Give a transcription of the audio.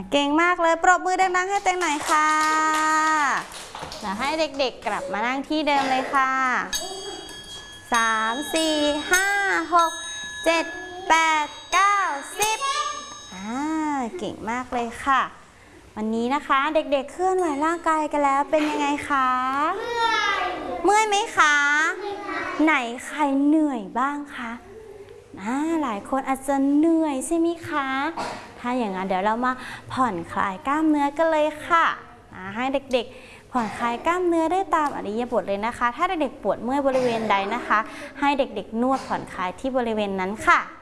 เก่งมากเลยปรบมือดังๆให้เต็งหน่อยค่ะแล้วให้เด็กๆกลับมานั่งที่เดิมเลยค่ะ3 4 5 6 7 8 9 10เก่งมากเลยค่ะวันนี้นะคะเด็กๆเคลื่อนไหวร่างกายกันแล้วเป็นยังไงคะเมื่อยไหมคะไหนใครเหนื่อยบ้างคะหลายคนอาจจะเหนื่อยใช่ไหมคะถ้าอย่างนั้นเดี๋ยวเรามาผ่อนคลายกล้ามเนื้อกันเลยค่ะให้เด็กๆผ่อนคลายกล้ามเนื้อได้ตามอิริยาบถเลยนะคะถ้าเด็กๆปวดเมื่อยบริเวณใดนะคะให้เด็กๆนวดผ่อนคลายที่บริเวณนั้นค่ะ